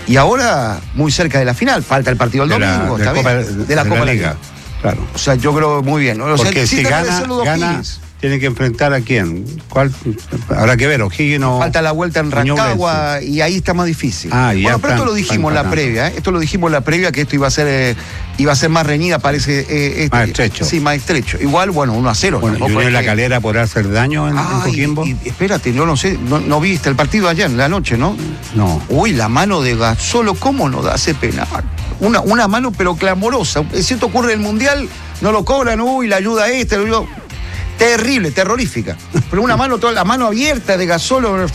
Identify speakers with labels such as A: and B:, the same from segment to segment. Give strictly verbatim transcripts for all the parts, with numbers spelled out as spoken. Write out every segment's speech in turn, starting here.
A: Y ahora, muy cerca de la final, falta el partido el
B: de
A: domingo,
B: la,
A: ¿está
B: Copa,
A: bien?
B: De,
A: de la
B: de
A: Copa
B: la
A: de la
B: Liga.
A: Liga.
B: Claro.
A: O sea, yo creo muy bien. O sea,
B: Porque si gana, gana tiene que enfrentar a quién. ¿Cuál? Habrá que ver, O'Higgins o...
A: Falta la vuelta en Rancagua y ahí está más difícil.
B: Ah, y
A: bueno,
B: ya
A: pero
B: están,
A: esto lo dijimos en la previa, ¿eh? Esto lo dijimos en la previa, que esto iba a ser eh, iba a ser más reñida, parece... Eh, este,
B: más estrecho.
A: Sí, más estrecho. Igual, bueno, uno a cero.
B: Bueno, ¿y Unión La Calera podrá hacer daño en,
A: ah,
B: en Coquimbo?
A: Y, y, espérate, yo no sé, no, no viste el partido ayer, en la noche, ¿no?
B: No.
A: Uy, la mano de Gazzolo, ¿cómo no da ese penal? Una, una mano, pero clamorosa. Si esto ocurre en el Mundial, no lo cobran, uy, la ayuda esta, la ayuda... Terrible, terrorífica. Pero una mano, toda la mano abierta de Gazzolo.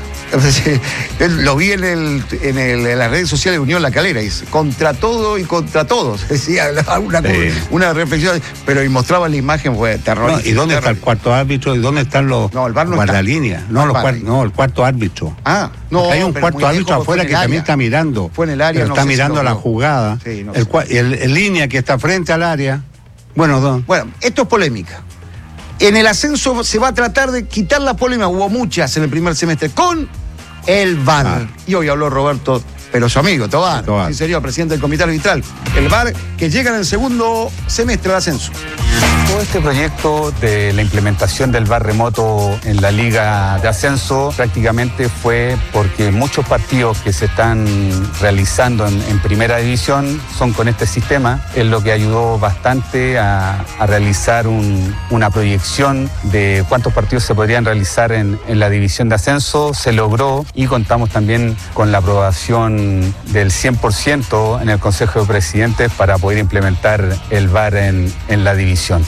A: Lo vi en, el, en, el, en las redes sociales de Unión La Calera, dice, contra todo y contra todos. Decía una, sí. una reflexión, pero y mostraba la imagen, fue terrorífica.
B: No, ¿y dónde está el cuarto árbitro? ¿Y dónde están los
A: no, el bar no
B: guardalíneas? No, los cuart, no, el cuarto árbitro.
A: Ah, no.
B: Porque hay un cuarto árbitro afuera que también está mirando.
A: Fue en el área,
B: pero
A: no
B: está
A: sé
B: mirando
A: si
B: la jugada.
A: Sí, no
B: el, el, el línea que está frente al área. Bueno, don.
A: Bueno, esto es polémica. En el ascenso se va a tratar de quitar la polémica, hubo muchas en el primer semestre, con el V A R. Ah. Y hoy habló Roberto, pero su amigo, Tobar, Tobar. Sí, sería presidente del comité arbitral. El V A R que llega en el segundo semestre de ascenso.
C: Todo este proyecto de la implementación del V A R remoto en la Liga de Ascenso prácticamente fue porque muchos partidos que se están realizando en, en Primera División son con este sistema. Es lo que ayudó bastante a, a realizar un, una proyección de cuántos partidos se podrían realizar en, en la División de Ascenso. Se logró y contamos también con la aprobación del cien por ciento en el Consejo de Presidentes para poder implementar el V A R en, en la división.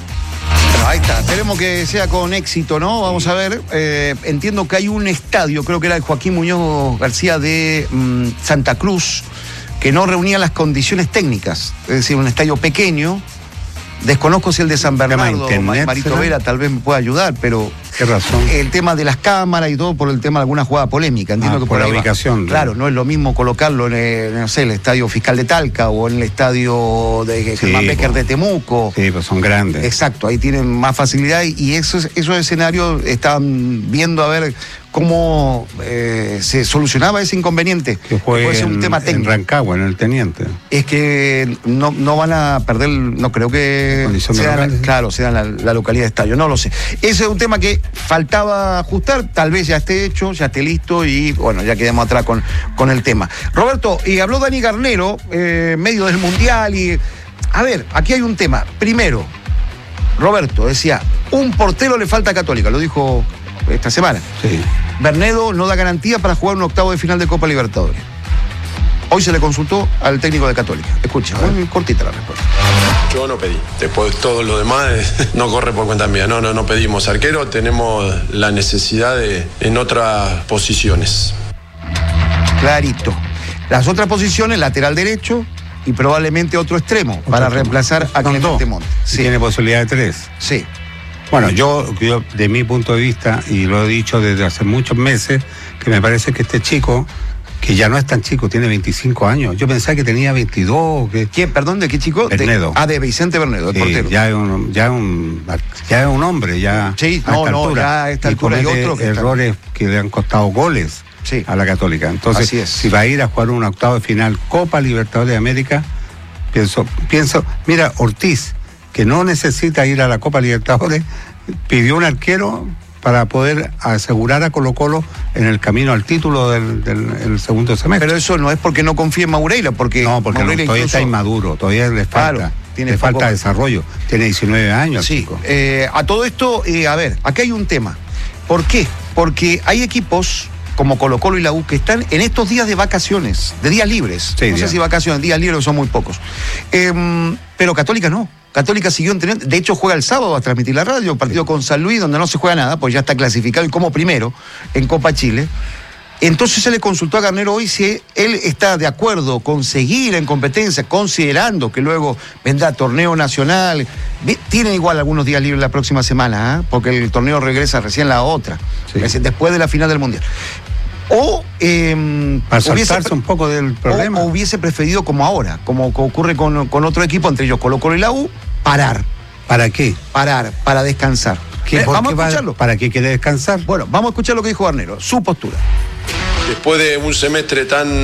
A: Bueno, ahí está, esperemos que sea con éxito, ¿no? Vamos a ver, eh, entiendo que hay un estadio, creo que era el Joaquín Muñoz García de mmm, Santa Cruz, que no reunía las condiciones técnicas, es decir, un estadio pequeño. Desconozco si el de San Bernardo, internet, Marito ¿será? Vera tal vez me pueda ayudar, pero...
B: ¿Qué razón?
A: El tema de las cámaras y todo por el tema de alguna jugada polémica. Entiendo
B: ah,
A: que
B: por,
A: por
B: la ubicación.
A: ¿no? Claro, no es lo mismo colocarlo en el, no sé, el Estadio Fiscal de Talca o en el Estadio de Germán sí, Becker de Temuco.
B: Sí, pues son grandes.
A: Exacto, ahí tienen más facilidad y, y esos, esos escenarios están viendo a ver cómo eh, se solucionaba ese inconveniente.
B: Que fue
A: puede ser un
B: en,
A: tema técnico.
B: En Rancagua, en el Teniente.
A: Es que no, no van a perder, no creo que sea, claro, sea la, la localidad de estadio, no lo sé. Ese es un tema que faltaba ajustar, tal vez ya esté hecho, ya esté listo y bueno, ya quedemos atrás con, con el tema. Roberto, y habló Dani Garnero, eh, medio del Mundial y... A ver, aquí hay un tema. Primero, Roberto decía, un portero le falta a Católica, lo dijo esta semana.
B: Sí.
A: Bernedo no da garantía para jugar un octavo de final de Copa Libertadores. Hoy se le consultó al técnico de Católica. Escucha, muy cortita la respuesta.
D: Yo no pedí. Después todo lo demás no corre por cuenta mía. No, no, no pedimos arquero. Tenemos la necesidad de en otras posiciones.
A: Clarito. Las otras posiciones, lateral derecho y probablemente otro extremo otro para extremo. reemplazar a Clemente Montes.
B: Sí. Tiene posibilidad de tres.
A: Sí.
B: Bueno, yo, yo, de mi punto de vista, y lo he dicho desde hace muchos meses, que me parece que este chico, que ya no es tan chico, tiene veinticinco años. Yo pensaba que tenía veintidós. Que...
A: ¿Quién? Perdón, ¿de qué chico?
B: Bernedo.
A: De, ah, de Vicente Bernedo, el sí, portero.
B: Ya es un, ya un, ya es un hombre, ya
A: sí,
B: a
A: no,
B: esta
A: no,
B: altura.
A: ya a esta
B: y
A: altura hay otro que
B: errores
A: está...
B: que le han costado goles
A: sí.
B: a la Católica. Entonces, si va a ir a jugar un octavo de final Copa Libertadores de América, pienso, pienso, mira, Ortiz, que no necesita ir a la Copa Libertadores, pidió un arquero para poder asegurar a Colo-Colo en el camino al título del, del, del segundo semestre.
A: Pero eso no es porque no confíe en Maureira, porque...
B: No, porque no, todavía incluso... está inmaduro, todavía le falta, claro, tiene le falta desarrollo. Tiene diecinueve años.
A: Sí, chico. Eh, a todo esto, eh, a ver, aquí hay un tema. ¿Por qué? Porque hay equipos como Colo-Colo y la U que están en estos días de vacaciones, de días libres. Sí, no sé si vacaciones, días libres son muy pocos. Eh, pero Católica no. Católica siguió entrenando, de hecho juega el sábado a transmitir la radio, partido sí. con San Luis, donde no se juega nada, pues ya está clasificado y como primero en Copa Chile. Entonces se le consultó a Garnero hoy si él está de acuerdo con seguir en competencia, considerando que luego vendrá torneo nacional. Tiene igual algunos días libres la próxima semana, ¿eh? Porque el torneo regresa recién la otra, sí. después de la final del Mundial. O eh,
B: para saltarse un poco del problema.
A: O, o hubiese preferido como ahora, como ocurre con, con otro equipo, entre ellos Colo-Colo y la U, parar.
B: ¿Para qué?
A: Parar, para descansar.
B: ¿Qué,
A: eh, vamos
B: qué
A: a escucharlo.
B: Va, ¿Para qué quiere descansar?
A: Bueno, vamos a escuchar lo que dijo Garnero, su postura.
D: Después de un semestre tan